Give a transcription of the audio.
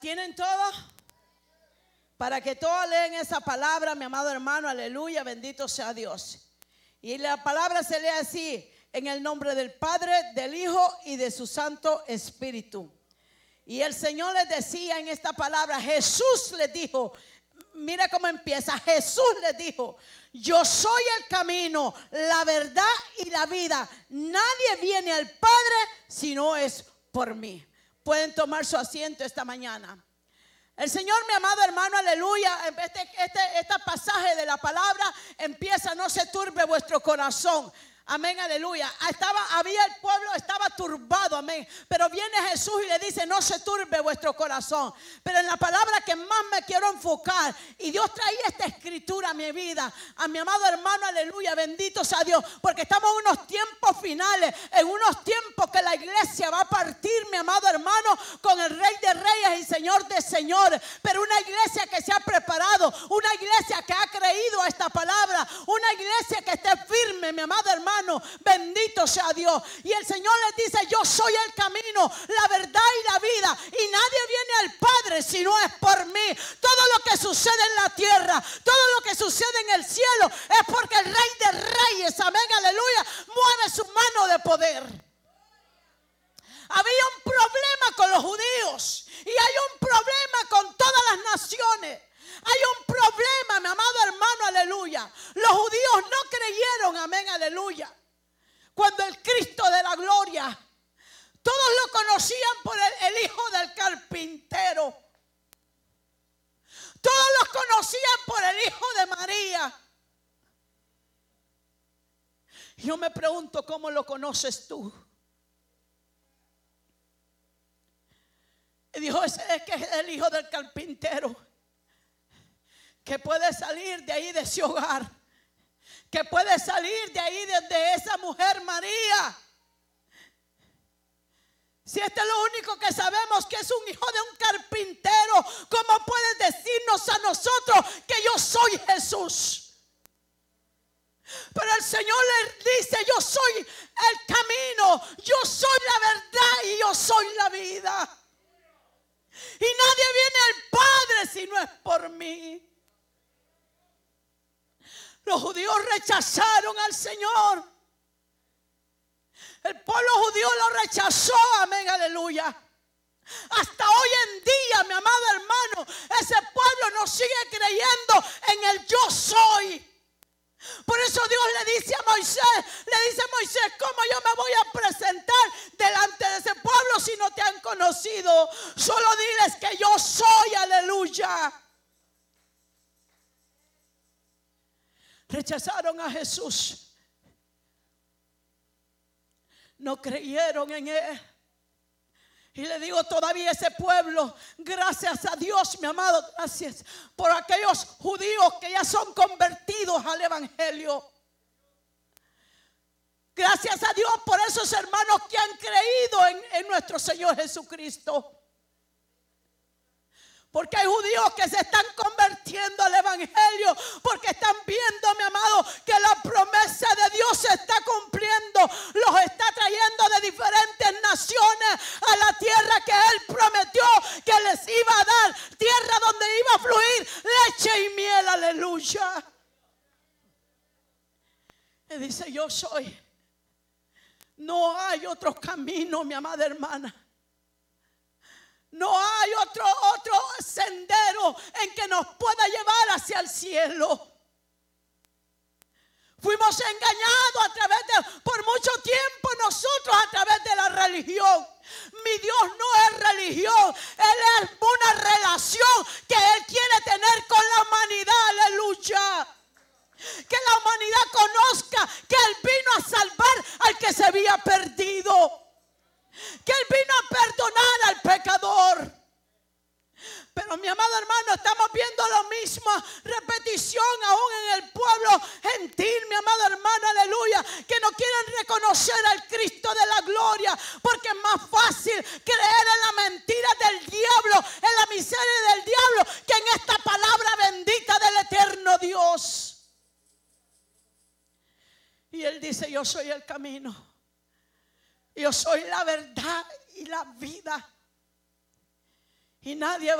¿Tienen todo? Para que todos lean esa palabra, mi amado hermano, aleluya, bendito sea Dios. Y la palabra se lee así: en el nombre del Padre, del Hijo y de su Santo Espíritu. Y el Señor les decía en esta palabra, Jesús les dijo, mira cómo empieza, Jesús les dijo: yo soy el camino, la verdad y la vida. Nadie viene al Padre si no es por mí. Pueden tomar su asiento esta mañana. El Señor, mi amado hermano, aleluya, este pasaje de la palabra empieza: no se turbe vuestro corazón. Amén, aleluya. El pueblo estaba turbado, amén. Pero viene Jesús y le dice: no se turbe vuestro corazón. Pero en la palabra que más me quiero enfocar, y Dios traía esta escritura a mi vida, a mi amado hermano, aleluya, bendito sea Dios. Porque estamos en unos tiempos finales, en unos tiempos que la iglesia va a partir, mi amado hermano, con el Rey de Reyes y Señor de Señores. Pero una iglesia que se ha preparado, una iglesia que ha creído a esta palabra, una iglesia que esté firme, mi amado hermano, bendito sea Dios. Y el Señor les dice: yo soy el camino, la verdad y la vida, y nadie viene al Padre si no es por mí. Todo lo que sucede en la tierra, todo lo que sucede en el cielo, es porque el Rey de Reyes, amén, aleluya, mueve su mano de poder. Había un problema con los judíos, y hay un problema con todas las naciones. Hay un problema, mi amado hermano, aleluya. Los judíos no creyeron, amén, aleluya, cuando el Cristo de la gloria, todos lo conocían por el hijo del carpintero. Todos los conocían por el hijo de María. Yo me pregunto: ¿cómo lo conoces tú? Y dijo: es que es el hijo del carpintero, que puede salir de ahí, de ese hogar, que puede salir de ahí, de esa mujer María. Si este es lo único que sabemos, que es un hijo de un carpintero, ¿cómo puedes decirnos a nosotros que yo soy Jesús? Pero el Señor le dice: yo soy el camino, yo soy la verdad y yo soy la vida. Y nadie viene al Padre si no es por mí. Los judíos rechazaron al Señor. El pueblo judío lo rechazó, amén, aleluya. Hasta hoy en día, mi amado hermano, ese pueblo no sigue creyendo en el yo soy. Por eso Dios le dice a Moisés, ¿cómo yo me voy a presentar delante de ese pueblo si no te han conocido? Solo diles que yo soy, aleluya. Rechazaron a Jesús. No creyeron en Él. Y le digo todavía a ese pueblo, gracias a Dios, mi amado, gracias por aquellos judíos que ya son convertidos al evangelio. Gracias a Dios por esos hermanos que han creído en nuestro Señor Jesucristo. Porque hay judíos que se están convirtiendo al evangelio, porque están viendo, mi amado, que la promesa de Dios se está cumpliendo. Los está trayendo de diferentes naciones a la tierra que Él prometió que les iba a dar. Tierra donde iba a fluir leche y miel, aleluya. Y dice: yo soy. No hay otro camino, mi amada hermana. No hay otro sendero en que nos pueda llevar hacia el cielo. Fuimos engañados por mucho tiempo nosotros a través de la religión. Mi Dios no es religión, Él es una relación que Él quiere tener con la humanidad, aleluya. Que la humanidad conozca que Él vino a salvar al que se había perdido. Que Él vino a perdonar al pecador. Pero mi amado hermano, estamos viendo la misma repetición aún en el pueblo gentil, mi amado hermano, aleluya, que no quieren reconocer al Cristo de la gloria, porque es más fácil creer en la mentira del diablo, en la miseria del diablo, que en esta palabra bendita del eterno Dios. Y Él dice: yo soy el camino, yo soy la verdad y la vida. Y nadie